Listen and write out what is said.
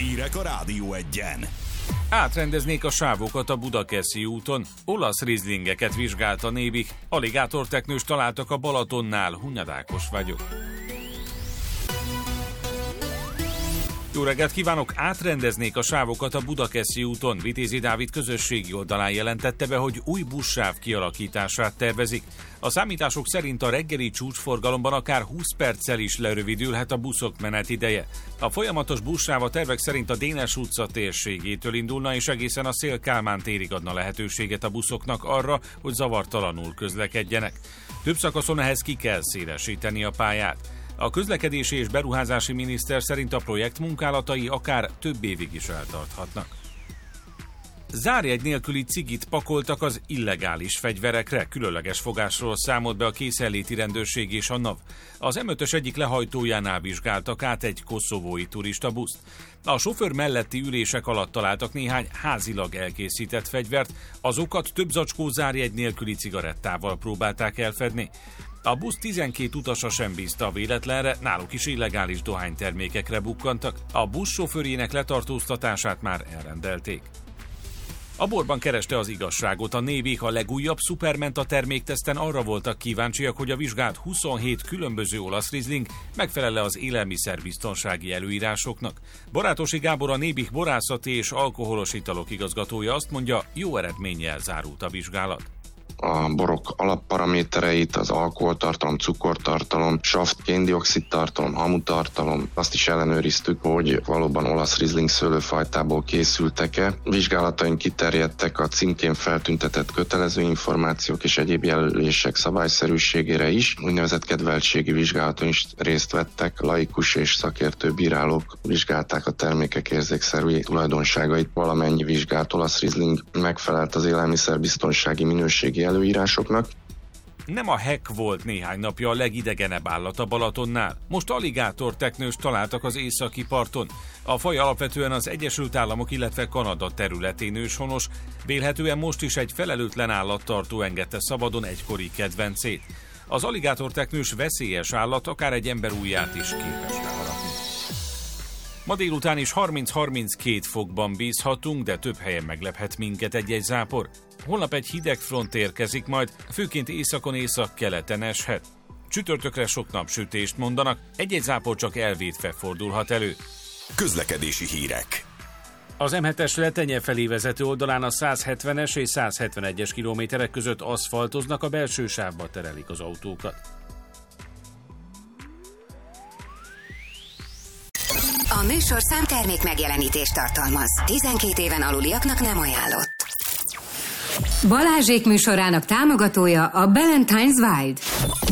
Hírek a Rádió Egyen. Átrendeznék a sávokat a Budakeszi úton. Olasz rizlingeket vizsgált a Nébih. Aligátorteknős találtak a Balatonnál. Hunyad Ákos vagyok. Jó reggelt kívánok! Átrendeznék a sávokat a Budakeszi úton. Vitézi Dávid közösségi oldalán jelentette be, hogy új buszsáv kialakítását tervezik. A számítások szerint a reggeli csúcsforgalomban akár 20 perccel is lerövidülhet a buszok menetideje. A folyamatos buszsáv a tervek szerint a Dénes utca térségétől indulna, és egészen a Széll-Kálmán térig adna lehetőséget a buszoknak arra, hogy zavartalanul közlekedjenek. Több szakaszon ehhez ki kell szélesíteni a pályát. A közlekedési és beruházási miniszter szerint a projekt munkálatai akár több évig is eltarthatnak. Zárjegy nélküli cigit pakoltak az illegális fegyverekre, különleges fogásról számolt be a készenléti rendőrség és a NAV. Az M5-ös egyik lehajtójánál vizsgáltak át egy koszovói turista-buszt. A sofőr melletti ülések alatt találtak néhány házilag elkészített fegyvert, azokat több zacskó zárjegy nélküli cigarettával próbálták elfedni. A busz 12 utasa sem bízta a véletlenre, náluk is illegális dohánytermékekre bukkantak. A busz sofőrjének letartóztatását már elrendelték. A borban kereste az igazságot. A Nébih, a legújabb szuperment termékteszten arra voltak kíváncsiak, hogy a vizsgált 27 különböző olasz rizling megfelel-e az élelmiszerbiztonsági előírásoknak. Barátosi Gábor, a Nébih borászati és alkoholos italok igazgatója azt mondja, jó eredménnyel zárult a vizsgálat. A borok alapparamétereit, az alkoholtartalom, cukortartalom, saft, kén-dioxid tartalom, hamutartalom, azt is ellenőriztük, hogy valóban olasz rizling szőlőfajtából készültek-e. Vizsgálataink kiterjedtek a címkén feltüntetett kötelező információk és egyéb jelölések szabályszerűségére is. Úgynevezett kedveltségi vizsgálaton is részt vettek, laikus és szakértő bírálók vizsgálták a termékek érzékszerű tulajdonságait. Valamennyi vizsgált olasz rizling megfelelt az élelmiszerbiztonsági minőségi előírásoknak. Nem a hek volt néhány napja a legidegenebb állat a Balatonnál. Most aligátorteknőst találtak az északi parton. A faj alapvetően az Egyesült Államok, illetve Kanada területén őshonos, vélhetően most is egy felelőtlen állattartó engedte szabadon egykori kedvencét. Az aligátorteknős veszélyes állat akár egy ember ujját is képes leharapni. Ma délután is 30-32 fokban bízhatunk, de több helyen meglephet minket egy-egy zápor. Holnap egy hideg front érkezik, majd főként északon északkeleten eshet. Csütörtökre sok napsütést mondanak, egy-egy zápor csak elvétve fordulhat elő. Közlekedési hírek. Az M7-es Letenye felé vezető oldalán a 170-es és 171-es kilométerek között aszfaltoznak, a belső sávba terelik az autókat. A műsorszám termék megjelenítést tartalmaz. 12 éven aluliaknak nem ajánlott. Balázsék műsorának támogatója a Ballantine's Wild.